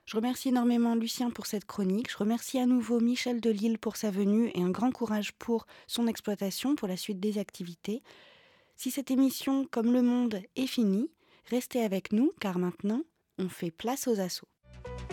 Je remercie énormément Lucien pour cette chronique. Je remercie à nouveau Michel Delisle pour sa venue et un grand courage pour son exploitation, pour la suite des activités. Si cette émission, comme le monde, est finie, restez avec nous car maintenant, on fait place aux assos.